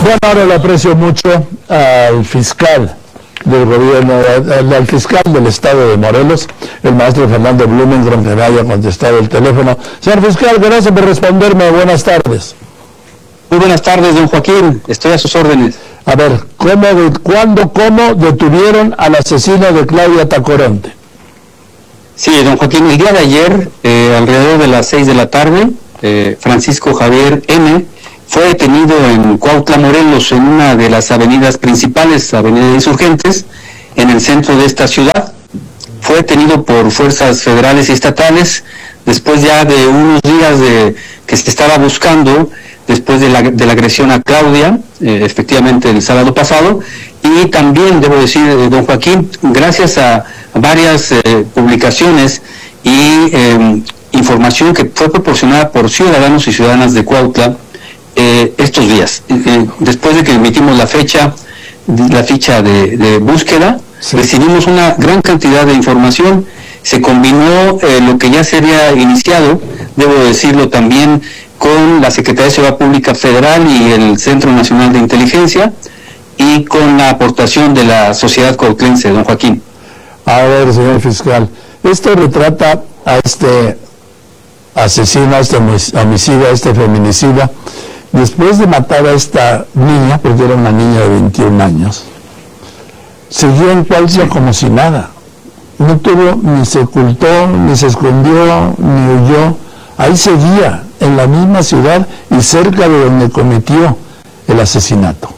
Bueno, ahora le aprecio mucho al fiscal del gobierno, al fiscal del estado de Morelos, el maestro Fernando Blumengram, que me haya contestado el teléfono. Señor fiscal, gracias por responderme. Buenas tardes. Muy buenas tardes, don Joaquín. Estoy a sus órdenes. A ver, ¿cómo detuvieron al asesino de Claudia Tacoronte? Sí, don Joaquín, el día de ayer, alrededor de las 6 de la tarde, Francisco Javier M. fue detenido en Cuautla, Morelos, en una de las avenidas principales, Avenida Insurgentes, en el centro de esta ciudad. Fue detenido por fuerzas federales y estatales, después ya de unos días que se estaba buscando, después de la agresión a Claudia, efectivamente el sábado pasado, y también, debo decir, don Joaquín, gracias a varias publicaciones y información que fue proporcionada por ciudadanos y ciudadanas de Cuautla, estos días, después de que emitimos la ficha de búsqueda, sí, recibimos una gran cantidad de información. Se combinó lo que ya se había iniciado, debo decirlo también, con la Secretaría de Seguridad Pública Federal y el Centro Nacional de Inteligencia, y con la aportación de la sociedad cuautlense, don Joaquín. A ver, señor fiscal, esto retrata a este asesino, a este homicida, a este feminicida, después de matar a esta niña, porque era una niña de 21 años, siguió en Cuautla como si nada. No tuvo, ni se ocultó, ni se escondió, ni huyó. Ahí seguía, en la misma ciudad y cerca de donde cometió el asesinato.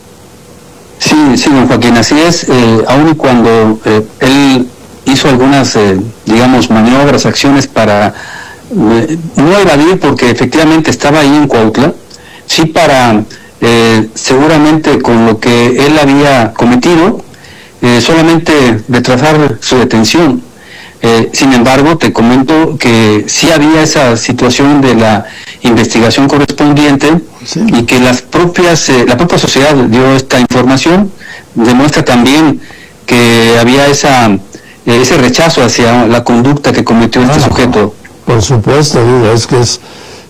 Sí, don Joaquín, así es. Aun y cuando él hizo algunas, maniobras, acciones para no evadir, porque efectivamente estaba ahí en Cuautla, sí para, seguramente con lo que él había cometido, solamente retrasar su detención. Sin embargo, te comento que sí había esa situación de la investigación correspondiente, sí, y que la propia sociedad dio esta información. Demuestra también que había ese rechazo hacia la conducta que cometió este sujeto. Por supuesto, digo, es que es...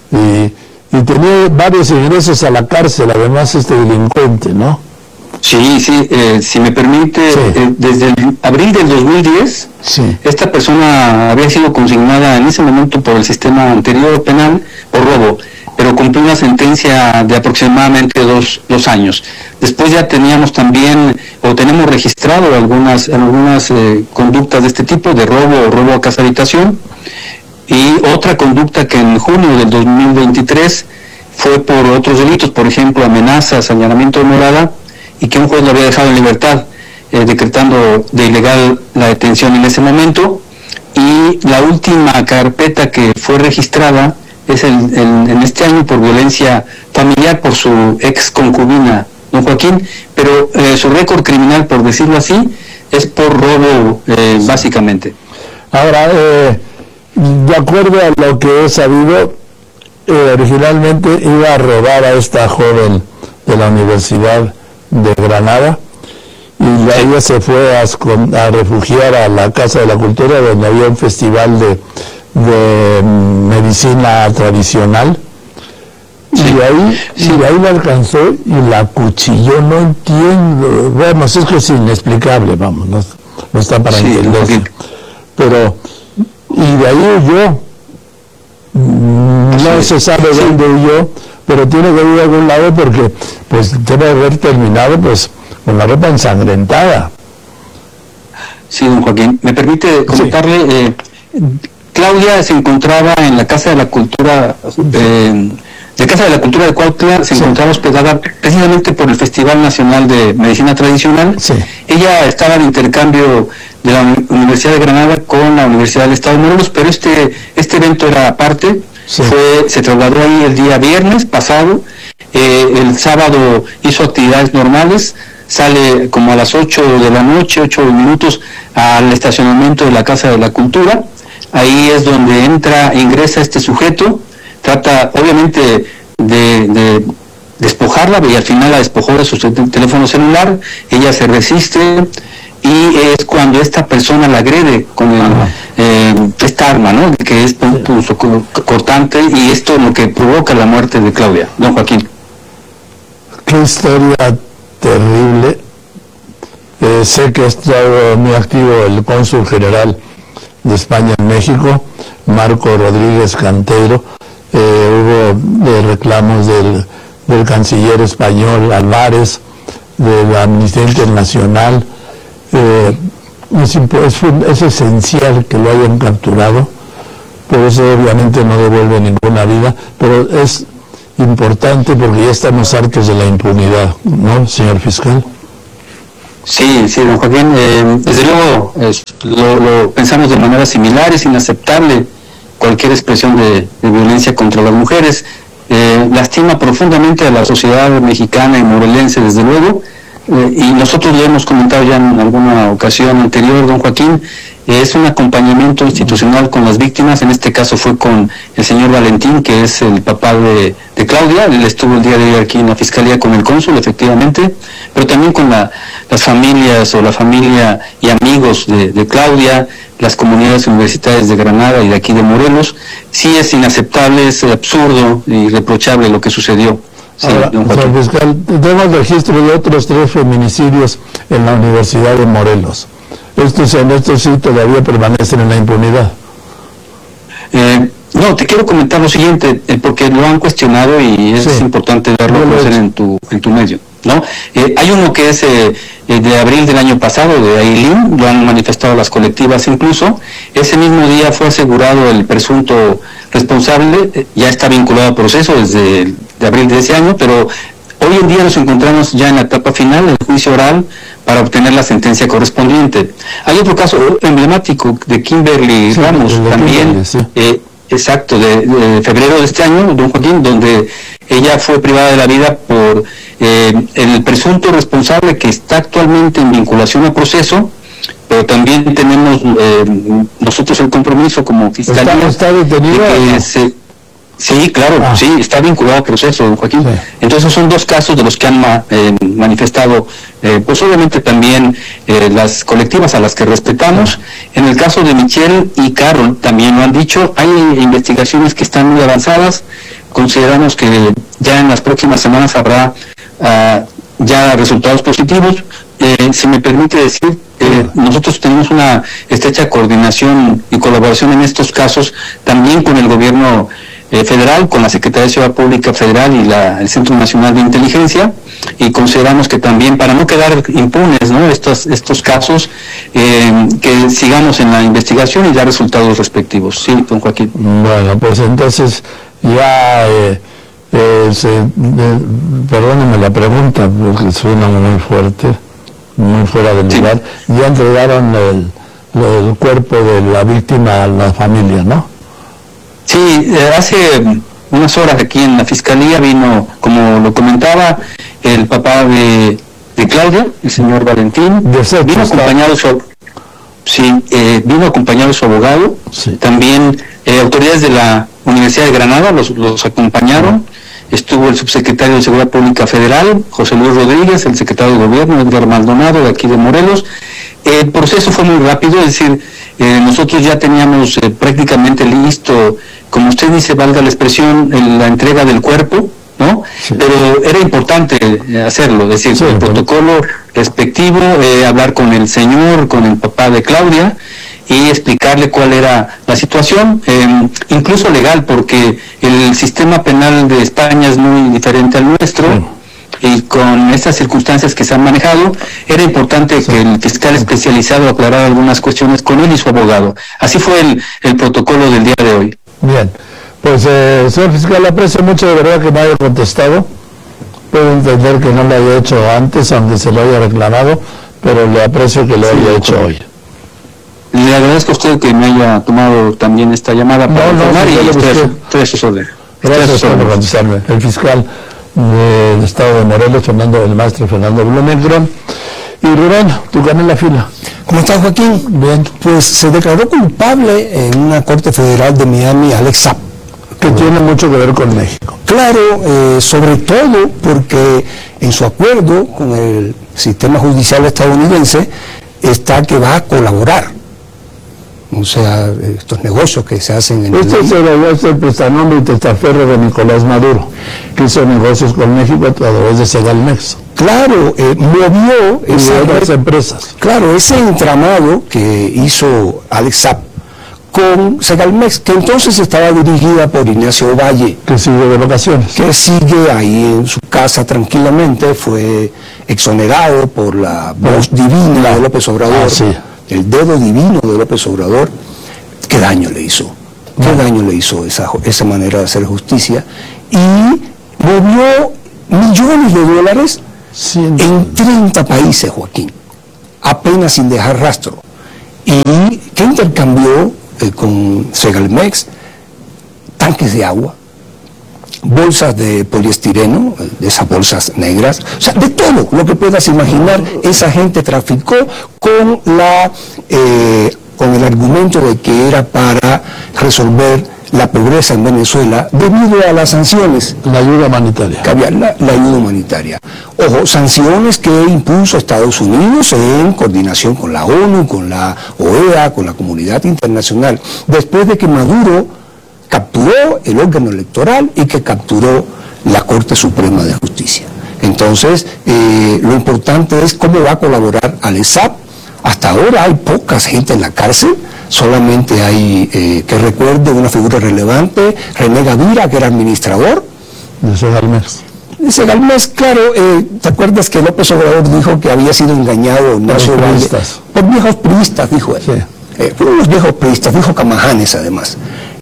Y tenía varios ingresos a la cárcel, además, este delincuente, ¿no? Sí, si me permite, sí, desde el abril del 2010, sí, esta persona había sido consignada en ese momento por el sistema anterior penal por robo, pero cumplió una sentencia de aproximadamente dos años. Después ya teníamos también, o tenemos registrado algunas conductas de este tipo, de robo o robo a casa habitación, y otra conducta que en junio del 2023 fue por otros delitos, por ejemplo, amenazas, señalamiento de morada, y que un juez lo había dejado en libertad, decretando de ilegal la detención en ese momento. Y la última carpeta que fue registrada es en este año por violencia familiar por su ex concubina, don Joaquín, pero su récord criminal, por decirlo así, es por robo, básicamente. Ahora, de acuerdo a lo que he sabido, originalmente iba a robar a esta joven de la Universidad de Granada, y ella se fue a refugiar a la Casa de la Cultura, donde había un festival de medicina tradicional, sí, y ahí la alcanzó y la acuchilló. No entiendo, vamos, es que es inexplicable, vamos, no está para entender, pero y de ahí huyó. No se sabe dónde huyó, pero tiene que ir a algún lado, porque pues debe haber terminado pues con la ropa ensangrentada. Sí, don Joaquín, me permite comentarle, Claudia se encontraba en la Casa de la Cultura de Cuautla, se encontraba hospedada precisamente por el Festival Nacional de Medicina Tradicional. Sí. Ella estaba en intercambio de la Universidad de Granada con la Universidad del Estado de Morelos, pero este evento era aparte. Sí. Se trasladó ahí el día viernes pasado, el sábado hizo actividades normales, sale como a las 8 de la noche, 8 minutos, al estacionamiento de la Casa de la Cultura. Ahí es donde ingresa este sujeto, trata obviamente de despojarla, y al final la despojó de su teléfono celular. Ella se resiste, y es cuando esta persona la agrede con esta arma, ¿no?, que es cortante, y esto es lo que provoca la muerte de Claudia, don Joaquín. qué historia terrible. Sé que ha estado muy activo el cónsul general de España en México, Marco Rodríguez Canteiro. Hubo reclamos del canciller español Álvarez, de la Amnistía Internacional. Es esencial que lo hayan capturado, pero eso obviamente no devuelve ninguna vida, pero es importante porque ya estamos hartos de la impunidad, ¿no, señor fiscal? Sí, don Joaquín, desde luego lo pensamos de manera similar. Es inaceptable cualquier expresión de violencia contra las mujeres. Lastima profundamente a la sociedad mexicana y morelense, desde luego, y nosotros lo hemos comentado ya en alguna ocasión anterior, don Joaquín. Es un acompañamiento institucional con las víctimas. En este caso fue con el señor Valentín, que es el papá de Claudia. Él estuvo el día de hoy aquí en la Fiscalía con el cónsul, efectivamente, pero también con las familias o la familia y amigos de Claudia, las comunidades universitarias de Granada y de aquí de Morelos. Sí, es inaceptable, es absurdo y reprochable lo que sucedió. Sí, ahora, señor fiscal, tenemos registro de otros 3 feminicidios en la Universidad de Morelos. Estos sí todavía permanecen en la impunidad. No, te quiero comentar lo siguiente, porque lo han cuestionado y es importante darlo a conocer en tu medio, ¿no? Hay uno que es de abril del año pasado, de Ailín, lo han manifestado las colectivas incluso. Ese mismo día fue asegurado el presunto responsable, ya está vinculado al proceso desde de abril de ese año, pero hoy en día nos encontramos ya en la etapa final del juicio oral para obtener la sentencia correspondiente. Hay otro caso emblemático de Kimberly Ramos, también, exacto, de febrero de este año, don Joaquín, donde ella fue privada de la vida por el presunto responsable, que está actualmente en vinculación a proceso, pero también tenemos nosotros el compromiso como fiscalía. ¿Está detenido? Sí, claro, sí, está vinculado al proceso, don Joaquín. Sí. Entonces son 2 casos de los que han manifestado, pues obviamente también las colectivas a las que respetamos. En el caso de Michelle y Carol también lo han dicho. Hay investigaciones que están muy avanzadas. Consideramos que ya en las próximas semanas habrá ya resultados positivos. Si me permite decir, nosotros tenemos una estrecha coordinación y colaboración en estos casos también con el gobierno federal, con la Secretaría de Seguridad Pública Federal y el Centro Nacional de Inteligencia, y consideramos que también, para no quedar impunes, ¿no?, estos casos, que sigamos en la investigación y dar resultados respectivos. Sí, don Joaquín. Bueno, pues entonces ya, perdóneme la pregunta, porque suena muy fuerte, muy fuera de lugar. Sí. Ya entregaron el cuerpo de la víctima a la familia, ¿no? Sí, hace unas horas aquí en la Fiscalía vino, como lo comentaba, el papá de Claudia, el señor Valentín. Vino acompañado de su abogado. Sí. También autoridades de la Universidad de Granada los acompañaron. Estuvo el subsecretario de Seguridad Pública Federal, José Luis Rodríguez, el secretario de Gobierno, Edgar Maldonado, de aquí de Morelos. El proceso fue muy rápido, es decir, nosotros ya teníamos prácticamente listo, como usted dice, valga la expresión, la entrega del cuerpo, ¿no? Sí. Pero era importante hacerlo, es decir, el protocolo respectivo, hablar con el señor, con el papá de Claudia, y explicarle cuál era la situación, incluso legal, porque el sistema penal de España es muy diferente al nuestro. Y con estas circunstancias que se han manejado, era importante que el fiscal especializado aclarara algunas cuestiones con él y su abogado. Así fue el protocolo del día de hoy. Bien, pues señor fiscal, aprecio mucho de verdad que me haya contestado. Puedo entender que no lo haya hecho antes, aunque se lo haya reclamado, pero le aprecio que lo haya hecho hoy. Le agradezco a usted que me haya tomado también esta llamada para informar y estoy a sus órdenes. Gracias por contestarme. El fiscal del Estado de Morelos, el maestro Fernando Blumengrón. Y Rubén, tu canal en la fila. ¿Cómo estás, Joaquín? Bien. Pues se declaró culpable en una corte federal de Miami Alex Saab, que tiene mucho que ver con México. Claro, sobre todo porque en su acuerdo con el sistema judicial estadounidense está que va a colaborar. o sea, estos negocios que se hacen en Este es el prestanombre y testaferro de Nicolás Maduro, que hizo negocios con México a través de Segalmex. Claro, movió otras empresas. Claro, ese entramado que hizo Alex Saab con Segalmex, que entonces estaba dirigida por Ignacio Valle, que sigue de vacaciones, que sigue ahí en su casa tranquilamente, fue exonerado por la voz divina de López Obrador, el dedo divino de López Obrador. ¿Qué daño le hizo? ¿Qué daño le hizo esa manera de hacer justicia? Y movió millones de dólares en 30 países, Joaquín, apenas sin dejar rastro. ¿Y qué intercambió con Segalmex? Tanques de agua, bolsas de poliestireno, de esas bolsas negras, o sea, de todo lo que puedas imaginar. Esa gente traficó con el argumento de que era para resolver la pobreza en Venezuela debido a las sanciones. La ayuda humanitaria. Que había la ayuda humanitaria. Ojo, sanciones que impuso Estados Unidos en coordinación con la ONU, con la OEA, con la comunidad internacional, después de que Maduro capturó el órgano electoral y que capturó la Corte Suprema de Justicia. Entonces, lo importante es cómo va a colaborar Alex Saab. Hasta ahora hay pocas gente en la cárcel, solamente hay, que recuerde, una figura relevante, René Gavira, que era administrador. De Segalmex. Segalmex, claro, ¿te acuerdas que López Obrador dijo que había sido engañado Ignacio Valle? Por viejos priistas, dijo él. Sí. Por unos viejos priistas, dijo Camajanes además.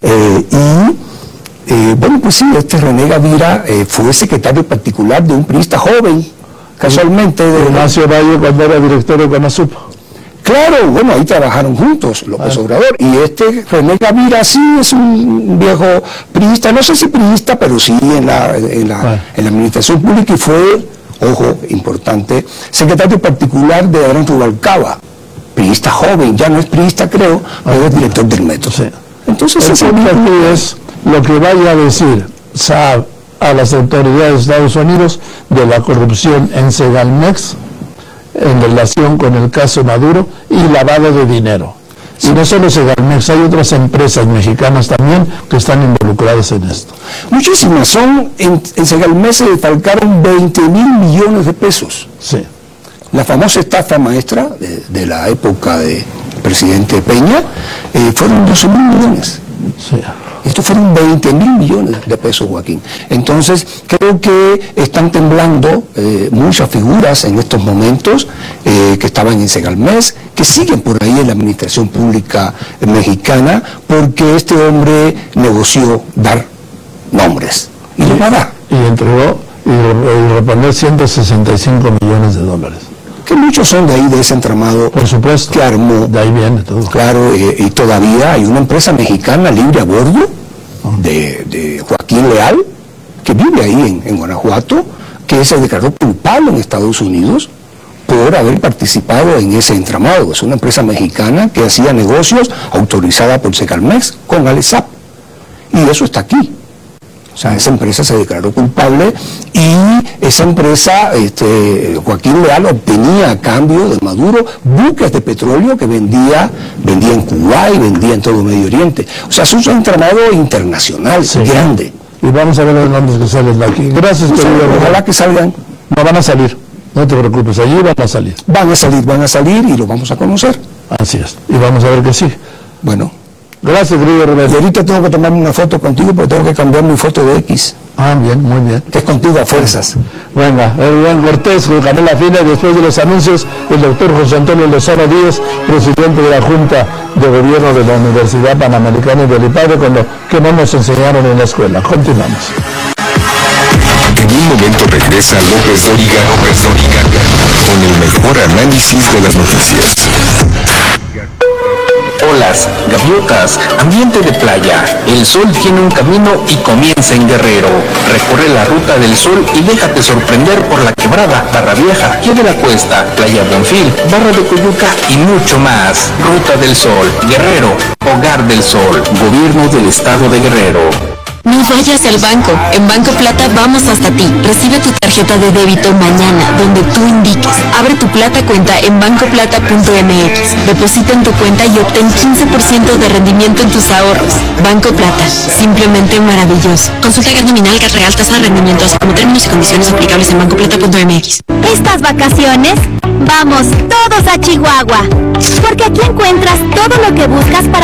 Bueno, pues sí, este René Gavira fue secretario particular de un priista joven, casualmente. De Ignacio Valle cuando era director de Conasup. Claro, bueno, ahí trabajaron juntos López Obrador, y este René Gavira sí es un viejo priista, no sé si priista, pero sí en la administración pública, y fue, ojo, importante, secretario particular de Adrián Rubalcaba, priista joven, ya no es priista creo, pero es director del Metro. Sí. Entonces el punto aquí es lo que vaya a decir Saab a las autoridades de Estados Unidos de la corrupción en Segalmex en relación con el caso Maduro y lavado de dinero. Sí. Y no solo Segalmex, hay otras empresas mexicanas también que están involucradas en esto. Muchísimas, en Segalmex se defalcaron 20,000 millones de pesos. Sí. La famosa estafa maestra de la época del presidente Peña fueron 12,000 millones. Sí. Estos fueron 20,000 millones de pesos, Joaquín. Entonces, creo que están temblando muchas figuras en estos momentos que estaban en Segalmex, que siguen por ahí en la administración pública mexicana, porque este hombre negoció dar nombres. Y lo va a dar. Y entregó y reponer 165 millones de dólares. Que muchos son de ahí, de ese entramado. Por supuesto. Que armó. De ahí viene todo. Claro, y todavía hay una empresa mexicana libre a bordo de Joaquín Leal, que vive ahí en Guanajuato, que se declaró culpable en Estados Unidos por haber participado en ese entramado. Es una empresa mexicana que hacía negocios autorizada por Segalmex con Alex Saab. Y eso está aquí. O sea, esa empresa se declaró culpable y esa empresa, Joaquín Leal, obtenía a cambio de Maduro buques de petróleo que vendía en Kuwait y vendía en todo Medio Oriente. O sea, es un entramado internacional, grande. Y vamos a ver los nombres que salen de aquí. Gracias, querido. Ojalá que salgan. No van a salir, no te preocupes, allí van a salir. Van a salir y lo vamos a conocer. Así es, y vamos a ver que sí. Bueno. Gracias, querido Roberto. Ahorita tengo que tomarme una foto contigo porque tengo que cambiar mi foto de X. Ah, bien, muy bien. Que es contigo a fuerzas. Venga, Juan Cortés, con Canela Fina, después de los anuncios, el doctor José Antonio Lozano Díaz, presidente de la Junta de Gobierno de la Universidad Panamericana y del IPADE, con lo que no nos enseñaron en la escuela. Continuamos. En un momento regresa López Dóriga, con el mejor análisis de las noticias. Olas, gaviotas, ambiente de playa. El sol tiene un camino y comienza en Guerrero. Recorre la ruta del sol y déjate sorprender por la Quebrada, Barra Vieja, Pie de la Cuesta, Playa Bonfil, Barra de Coyuca y mucho más. Ruta del Sol, Guerrero, Hogar del Sol, Gobierno del Estado de Guerrero. No vayas al banco. En Banco Plata vamos hasta ti. Recibe tu tarjeta de débito mañana, donde tú indiques. Abre tu Plata cuenta en bancoplata.mx. Deposita en tu cuenta y obtén 15% de rendimiento en tus ahorros. Banco Plata, simplemente maravilloso. Consulta gas nominal, gas real, tasa de rendimiento, así como términos y condiciones aplicables en bancoplata.mx. Estas vacaciones, vamos todos a Chihuahua, porque aquí encuentras todo lo que buscas para